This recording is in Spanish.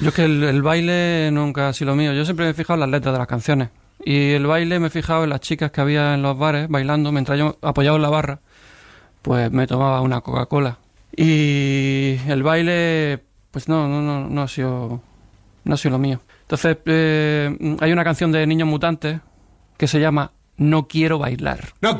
Yo es que el baile nunca ha sido lo mío. Yo siempre me he fijado en las letras de las canciones. Y el baile me he fijado en las chicas que había en los bares bailando. Mientras yo, apoyado en la barra, pues me tomaba una Coca-Cola. Y el baile, pues no ha sido lo mío. Entonces, hay una canción de Niños Mutantes que se llama No quiero bailar. No